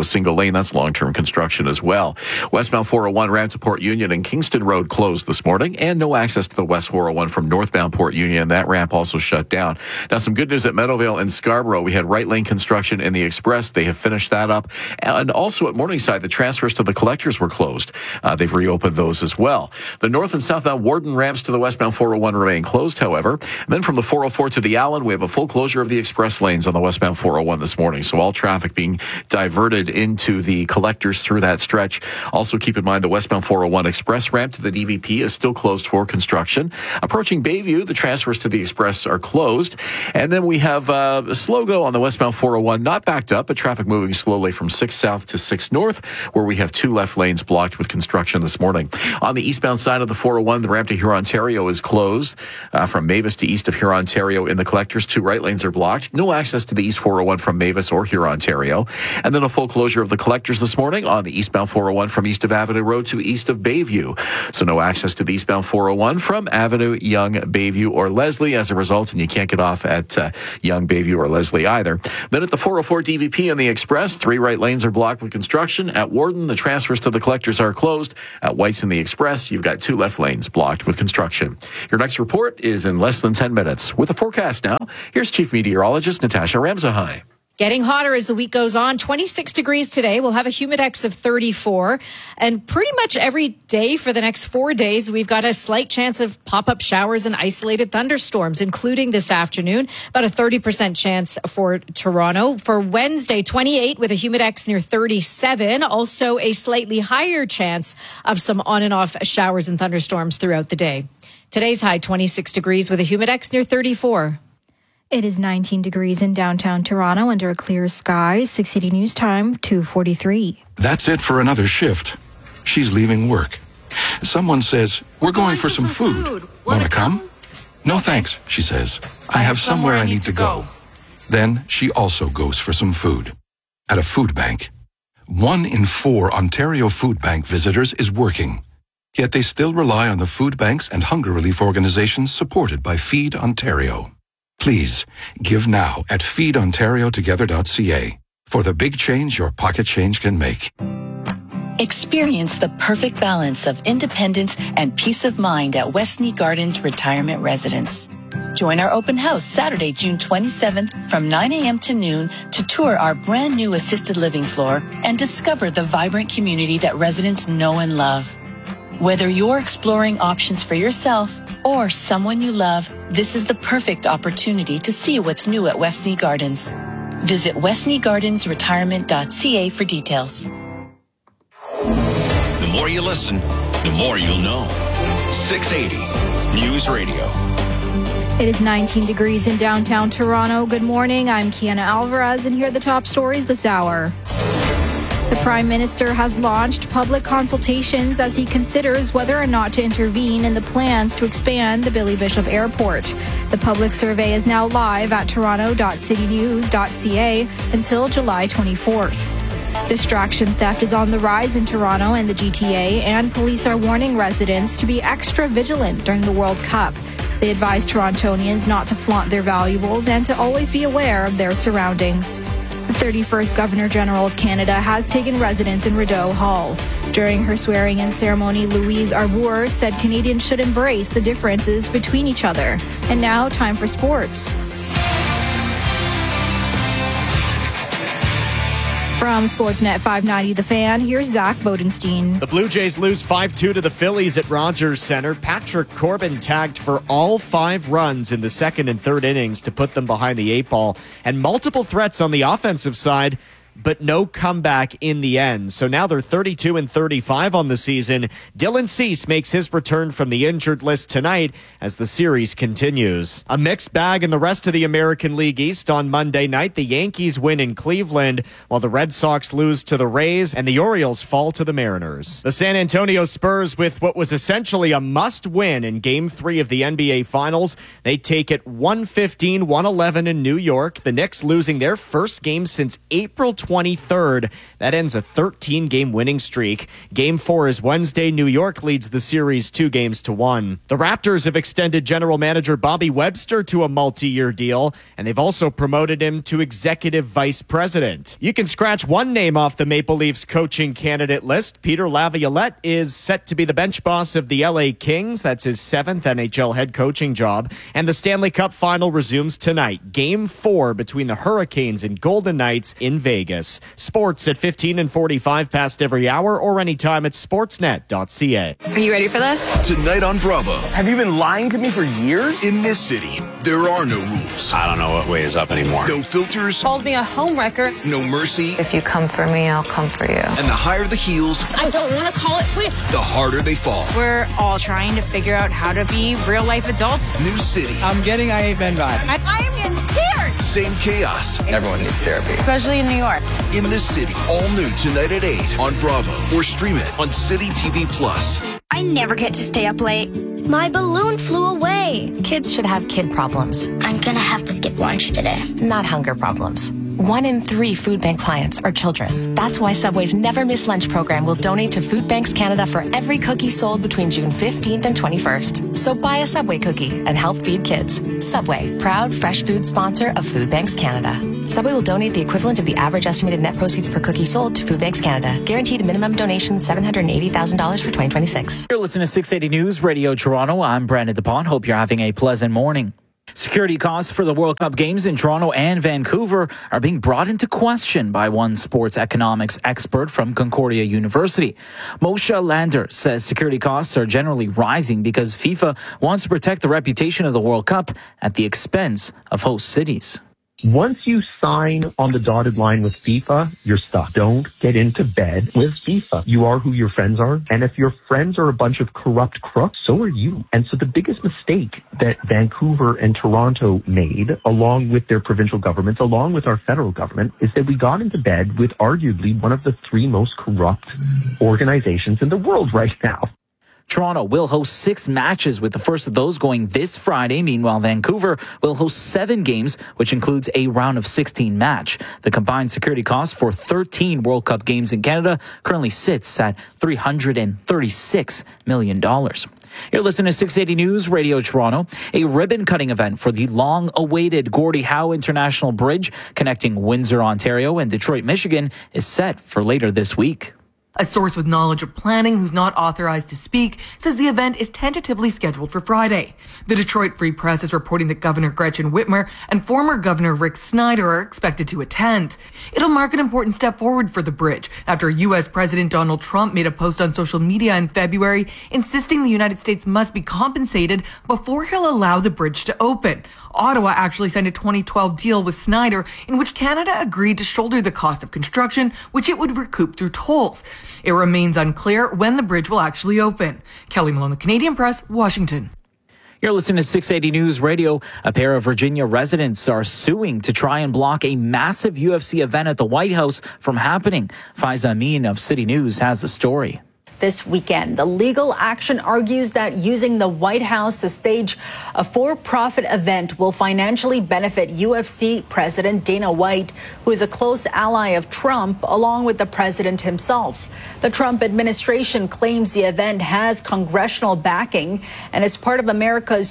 single lane. That's long-term construction as well. Westbound 401 ramp to Port Union and Kingston Road closed this morning, and no access to the West 401 from northbound Port Union. That ramp also shut down. Now, some good news at Meadowvale and Scarborough. We had right lane construction in the Express. They have finished that up. And also at Morningside, the transfers to the collectors were closed. They've reopened those as well. The north and southbound Warden ramps to the westbound 401 remain closed, however. And then from the 404 to the Allen, we have a full closure of the express lanes on the westbound 401 this morning. So all traffic being diverted into the collectors through that stretch. Also keep in mind the westbound 401 express ramp to the DVP is still closed for construction. Approaching Bayview, the transfers to the express are closed. And then we have a slow go on the westbound 401, not backed up, but traffic moving slowly from 6 south to 6 north, where we have 2 left lanes blocked with construction this morning. On the eastbound side of the 401, the ramp to Hurontario is closed. From Mavis to east of Hurontario in the collectors, 2 right lanes are blocked. No access to the east 401 from Mavis or Hurontario. And then a full closure of the collectors this morning on the eastbound 401 from east of Avenue Road to east of Bayview. So no access to the eastbound 401 from Avenue, Young, Bayview, or Leslie as a result, and you can't get off at Young, Bayview, or Leslie either. Then at the 404 DVP and the Express, 3 right lanes are blocked with construction. At Warden, the transfers to the collectors are closed. At White's and the Express, you've got 2 left lanes blocked with construction. Your next report is in less than 10 minutes. With a forecast now, here's Chief Meteorologist Natasha Ramzahai. Getting hotter as the week goes on. 26 degrees today. We'll have a humidex of 34. And pretty much every day for the next 4 days, we've got a slight chance of pop-up showers and isolated thunderstorms, including this afternoon. About a 30% chance for Toronto. For Wednesday, 28 with a humidex near 37. Also a slightly higher chance of some on and off showers and thunderstorms throughout the day. Today's high, 26 degrees with a humidex near 34. It is 19 degrees in downtown Toronto under a clear sky. 680 News Time, 2:43. That's it for another shift. She's leaving work. Someone says, "We're going for some food. Wanna come?" "No thanks," she says. "I have somewhere I need to go." Then she also goes for some food. At a food bank. 1 in 4 Ontario Food Bank visitors is working. Yet they still rely on the food banks and hunger relief organizations supported by Feed Ontario. Please, give now at feedontariotogether.ca for the big change your pocket change can make. Experience the perfect balance of independence and peace of mind at Westney Gardens Retirement Residence. Join our open house Saturday, June 27th from 9 a.m. to noon to tour our brand new assisted living floor and discover the vibrant community that residents know and love. Whether you're exploring options for yourself or someone you love, this is the perfect opportunity to see what's new at Westney Gardens. Visit westneygardensretirement.ca for details. The more you listen, the more you'll know. 680 News Radio. It is 19 degrees in downtown Toronto. Good morning. I'm Kiana Alvarez, and here are the top stories this hour. The Prime Minister has launched public consultations as he considers whether or not to intervene in the plans to expand the Billy Bishop Airport. The public survey is now live at toronto.citynews.ca until July 24th. Distraction theft is on the rise in Toronto and the GTA, and police are warning residents to be extra vigilant during the World Cup. They advise Torontonians not to flaunt their valuables and to always be aware of their surroundings. The 31st Governor General of Canada has taken residence in Rideau Hall. During her swearing-in ceremony, Louise Arbour said Canadians should embrace the differences between each other. And now, time for sports. From Sportsnet 590 The Fan, here's Zach Bodenstein. The Blue Jays lose 5-2 to the Phillies at Rogers Centre. Patrick Corbin tagged for all 5 runs in the second and third innings to put them behind the 8 ball. And multiple threats on the offensive side, but no comeback in the end. So now they're 32-35 on the season. Dylan Cease makes his return from the injured list tonight as the series continues. A mixed bag in the rest of the American League East on Monday night. The Yankees win in Cleveland, while the Red Sox lose to the Rays and the Orioles fall to the Mariners. The San Antonio Spurs with what was essentially a must-win in Game 3 of the NBA Finals. They take it 115-111 in New York. The Knicks losing their first game since April 23rd. That ends a 13-game winning streak. Game 4 is Wednesday. New York leads the series 2-1. The Raptors have extended general manager Bobby Webster to a multi-year deal, and they've also promoted him to executive vice president. You can scratch one name off the Maple Leafs coaching candidate list. Peter Laviolette is set to be the bench boss of the LA Kings. That's his 7th NHL head coaching job. And the Stanley Cup final resumes tonight. Game 4 between the Hurricanes and Golden Knights in Vegas. Sports at 15 and 45 past every hour or anytime at sportsnet.ca. Are you ready for this? Tonight on Bravo. Have you been lying to me for years? In this city, there are no rules. I don't know what way is up anymore. No filters. Called me a homewrecker. No mercy. If you come for me, I'll come for you. And the higher the heels, I don't want to call it quits. the harder they fall. We're all trying to figure out how to be real-life adults. New city. I'm getting I Ain't Ben vibe. I am in tears. Same chaos. Everyone needs therapy. Especially in New York. In this city. All new tonight at 8 on Bravo. Or stream it on City TV Plus. I never get to stay up late. My balloon flew away. Kids should have kid problems. I'm gonna have to skip lunch today. Not hunger problems. 1 in 3 food bank clients are children. That's why Subway's Never Miss Lunch program will donate to Food Banks Canada for every cookie sold between June 15th and 21st. So buy a Subway cookie and help feed kids. Subway, proud fresh food sponsor of Food Banks Canada. Subway will donate the equivalent of the average estimated net proceeds per cookie sold to Food Banks Canada. Guaranteed minimum donation $780,000 for 2026. You're listening to 680 News Radio Toronto. I'm Brandon DePont. Hope you're having a pleasant morning. Security costs for the World Cup games in Toronto and Vancouver are being brought into question by one sports economics expert from Concordia University. Moshe Lander says security costs are generally rising because FIFA wants to protect the reputation of the World Cup at the expense of host cities. Once you sign on the dotted line with FIFA, you're stuck. Don't get into bed with FIFA. You are who your friends are. And if your friends are a bunch of corrupt crooks, so are you. And so the biggest mistake that Vancouver and Toronto made, along with their provincial governments, along with our federal government, is that we got into bed with arguably one of the 3 most corrupt organizations in the world right now. Toronto will host 6 matches, with the first of those going this Friday. Meanwhile, Vancouver will host 7 games, which includes a round of 16 match. The combined security cost for 13 World Cup games in Canada currently sits at $336 million. You're listening to 680 News Radio Toronto. A ribbon-cutting event for the long-awaited Gordie Howe International Bridge connecting Windsor, Ontario and Detroit, Michigan is set for later this week. A source with knowledge of planning who's not authorized to speak says the event is tentatively scheduled for Friday. The Detroit Free Press is reporting that Governor Gretchen Whitmer and former Governor Rick Snyder are expected to attend. It'll mark an important step forward for the bridge after U.S. President Donald Trump made a post on social media in February insisting the United States must be compensated before he'll allow the bridge to open. Ottawa actually signed a 2012 deal with Snyder in which Canada agreed to shoulder the cost of construction, which it would recoup through tolls. It remains unclear when the bridge will actually open. Kelly Malone, The Canadian Press, Washington. You're listening to 680 News Radio. A pair of Virginia residents are suing to try and block a massive UFC event at the White House from happening. Faiza Amin of City News has the story. This weekend, the legal action argues that using the White House to stage a for-profit event will financially benefit UFC President Dana White, who is a close ally of Trump, along with the president himself. The Trump administration claims the event has congressional backing and is part of America's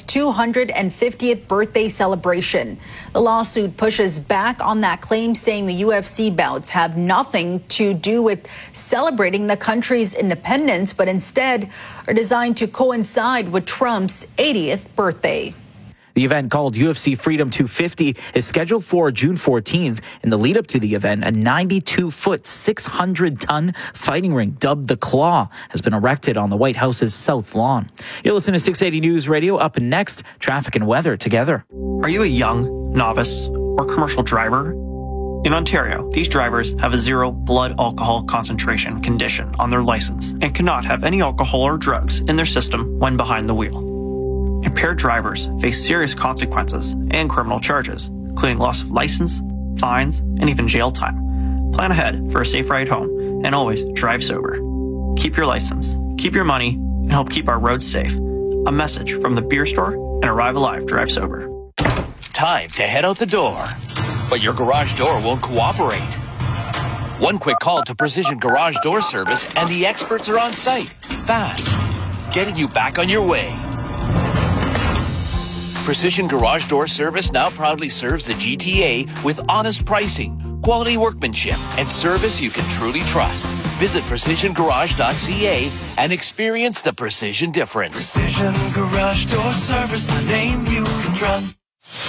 250th birthday celebration. The lawsuit pushes back on that claim, saying the UFC bouts have nothing to do with celebrating the country's independence, but instead are designed to coincide with Trump's 80th birthday. The event, called UFC Freedom 250, is scheduled for June 14th. In the lead up to the event, a 92-foot, 600-ton fighting ring dubbed the Claw has been erected on the White House's South Lawn. You're listening to 680 News Radio. Up next, traffic and weather together. Are you a young, novice, or commercial driver? In Ontario, these drivers have a 0 blood alcohol concentration condition on their license and cannot have any alcohol or drugs in their system when behind the wheel. Impaired drivers face serious consequences and criminal charges, including loss of license, fines, and even jail time. Plan ahead for a safe ride home and always drive sober. Keep your license, keep your money, and help keep our roads safe. A message from the Beer Store and Arrive Alive Drive Sober. Time to head out the door, but your garage door won't cooperate. One quick call to Precision Garage Door Service and the experts are on site. Fast. Getting you back on your way. Precision Garage Door Service now proudly serves the GTA with honest pricing, quality workmanship, and service you can truly trust. Visit precisiongarage.ca and experience the precision difference. Precision Garage Door Service, a name you can trust.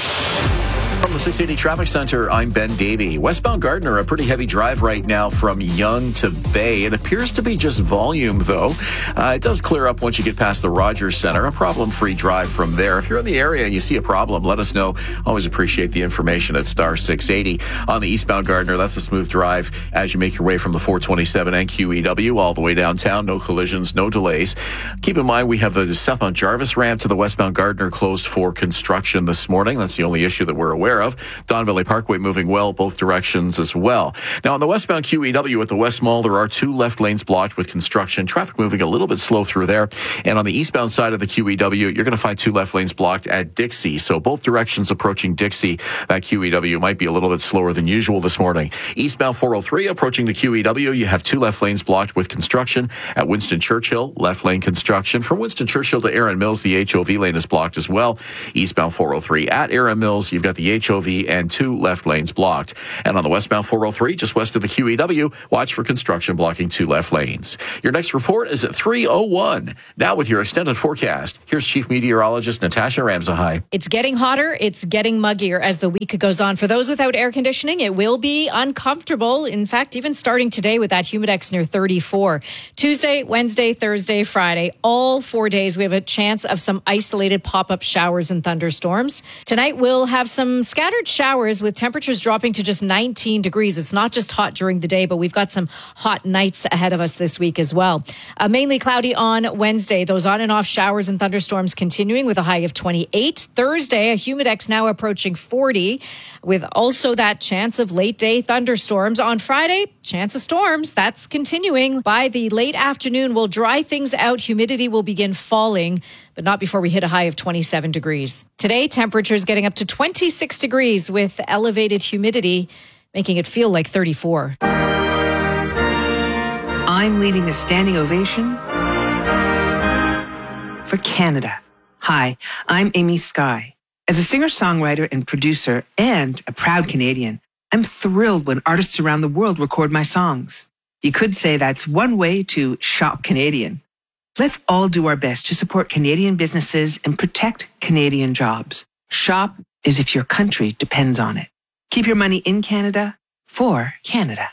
From the 680 Traffic Center, I'm Ben Davey. Westbound Gardiner, a pretty heavy drive right now from Yonge to Bay. It appears to be just volume, though. It does clear up once you get past the Rogers Center. A problem-free drive from there. If you're in the area and you see a problem, let us know. Always appreciate the information at star 680. On the eastbound Gardiner, that's a smooth drive as you make your way from the 427 and QEW all the way downtown. No collisions, no delays. Keep in mind, we have the southbound Jarvis ramp to the westbound Gardiner closed for construction this morning. That's the only issue that we're aware of. Don Valley Parkway moving well both directions as well. Now on the westbound QEW at the West Mall, there are 2 left lanes blocked with construction. Traffic moving a little bit slow through there. And on the eastbound side of the QEW, you're going to find 2 left lanes blocked at Dixie. So both directions approaching Dixie, that QEW might be a little bit slower than usual this morning. Eastbound 403 approaching the QEW, you have 2 left lanes blocked with construction. At Winston Churchill, left lane construction. From Winston Churchill to Erin Mills, the HOV lane is blocked as well. Eastbound 403 at Erin Mills, you've got the HOV and 2 left lanes blocked. And on the westbound 403, just west of the QEW, watch for construction blocking 2 left lanes. Your next report is at 3:01. Now with your extended forecast, here's Chief Meteorologist Natasha Ramsahai. It's getting hotter. It's getting muggier as the week goes on. For those without air conditioning, it will be uncomfortable. In fact, even starting today with that humidex near 34. Tuesday, Wednesday, Thursday, Friday, all 4 days, we have a chance of some isolated pop-up showers and thunderstorms. Tonight, we'll have some scattered showers with temperatures dropping to just 19 degrees. It's not just hot during the day, but we've got some hot nights ahead of us this week as well. Mainly cloudy on Wednesday. Those on and off showers and thunderstorms continuing with a high of 28. Thursday, a humidex now approaching 40 with also that chance of late day thunderstorms. On Friday, chance of storms. That's continuing. By the late afternoon, we'll dry things out. Humidity will begin falling, but not before we hit a high of 27 degrees. Today, temperatures getting up to 26 degrees with elevated humidity, making it feel like 34. I'm leading a standing ovation for Canada. Hi, I'm Amy Skye. As a singer-songwriter and producer and a proud Canadian, I'm thrilled when artists around the world record my songs. You could say that's one way to shop Canadian. Let's all do our best to support Canadian businesses and protect Canadian jobs. Shop as if your country depends on it. Keep your money in Canada for Canada.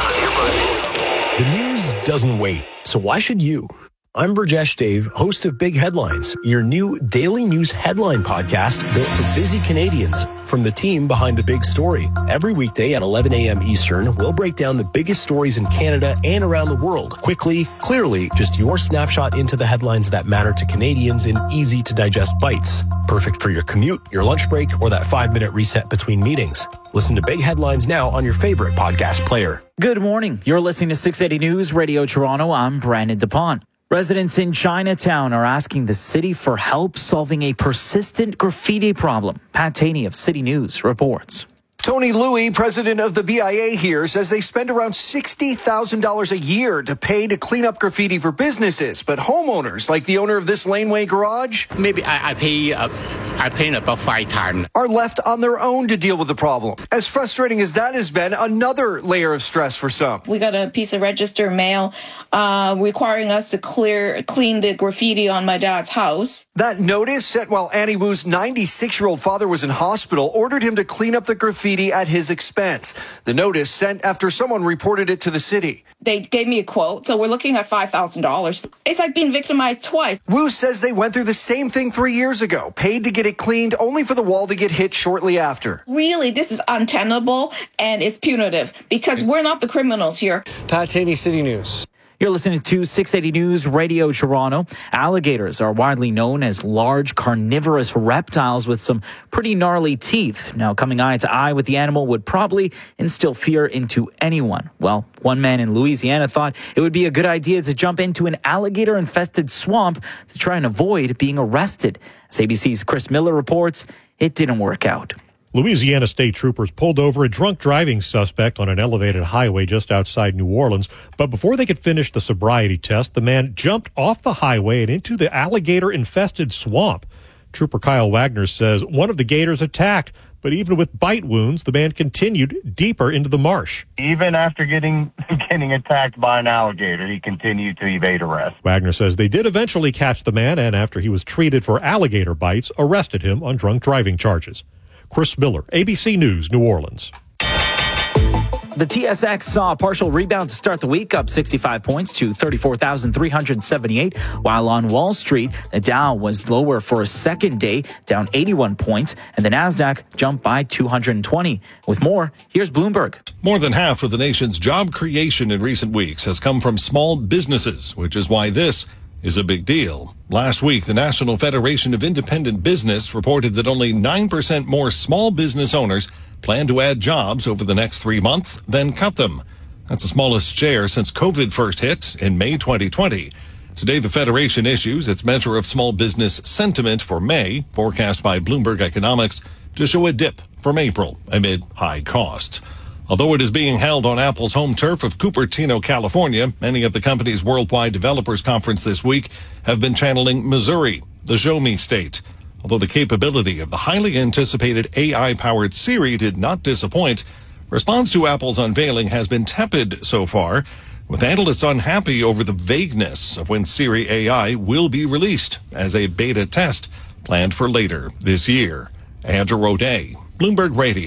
The news doesn't wait, so why should you? I'm Burjesh Dave, host of Big Headlines, your new daily news headline podcast built for busy Canadians from the team behind the big story. Every weekday at 11 a.m. Eastern, we'll break down the biggest stories in Canada and around the world. Quickly, clearly, just your snapshot into the headlines that matter to Canadians in easy to digest bites. Perfect for your commute, your lunch break, or that 5-minute reset between meetings. Listen to Big Headlines now on your favorite podcast player. Good morning. You're listening to 680 News Radio Toronto. I'm Brandon DuPont. Residents in Chinatown are asking the city for help solving a persistent graffiti problem. Pat Taney of City News reports. Tony Louie, president of the BIA here, says they spend around $60,000 a year to pay to clean up graffiti for businesses. But homeowners, like the owner of this Laneway garage, maybe I pay about 5 times, are left on their own to deal with the problem. As frustrating as that has been, another layer of stress for some. We got a piece of registered mail requiring us to clean the graffiti on my dad's house. That notice, sent while Annie Wu's 96-year-old father was in hospital, ordered him to clean up the graffiti at his expense. The notice sent after someone reported it to the city. They gave me a quote, so we're looking at $5,000. It's like being victimized twice. Wu says they went through the same thing 3 years ago, paid to get it cleaned, only for the wall to get hit shortly after. Really, this is untenable, and it's punitive, because we're not the criminals here. Pat Taney, City News. You're listening to 680 News Radio Toronto. Alligators are widely known as large carnivorous reptiles with some pretty gnarly teeth. Now, coming eye to eye with the animal would probably instill fear into anyone. Well, one man in Louisiana thought it would be a good idea to jump into an alligator-infested swamp to try and avoid being arrested. As ABC's Chris Miller reports, it didn't work out. Louisiana state troopers pulled over a drunk driving suspect on an elevated highway just outside New Orleans. But before they could finish the sobriety test, the man jumped off the highway and into the alligator-infested swamp. Trooper Kyle Wagner says one of the gators attacked, but even with bite wounds, the man continued deeper into the marsh. Even after getting attacked by an alligator, he continued to evade arrest. Wagner says they did eventually catch the man, and after he was treated for alligator bites, arrested him on drunk driving charges. Chris Miller, ABC News, New Orleans. The TSX saw a partial rebound to start the week, up 65 points to 34,378, while on Wall Street, the Dow was lower for a second day, down 81 points, and the Nasdaq jumped by 220. With more, here's Bloomberg. More than half of the nation's job creation in recent weeks has come from small businesses, which is why this is a big deal. Last week, the National Federation of Independent Business reported that only 9% more small business owners plan to add jobs over the next 3 months than cut them. That's the smallest share since COVID first hit in May 2020. Today, the Federation issues its measure of small business sentiment for May, forecast by Bloomberg Economics to show a dip from April amid high costs. Although it is being held on Apple's home turf of Cupertino, California, many of the company's worldwide developers conference this week have been channeling Missouri, the Show Me state. Although the capability of the highly anticipated AI-powered Siri did not disappoint, response to Apple's unveiling has been tepid so far, with analysts unhappy over the vagueness of when Siri AI will be released as a beta test planned for later this year. Andrew Roday, Bloomberg Radio.